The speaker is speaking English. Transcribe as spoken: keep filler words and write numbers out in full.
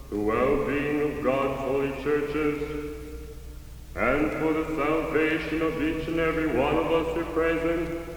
the well-being of God's holy churches, and for the salvation of each and every one of us here present,